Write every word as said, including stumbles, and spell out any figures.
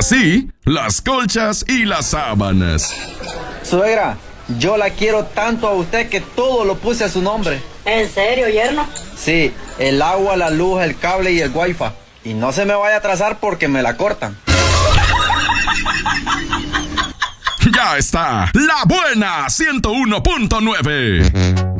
Así, las colchas y las sábanas. Suegra, yo la quiero tanto a usted que todo lo puse a su nombre. ¿En serio, yerno? Sí, el agua, la luz, el cable y el wifi. Y no se me vaya a atrasar porque me la cortan. Ya está, La Buena ciento uno punto nueve.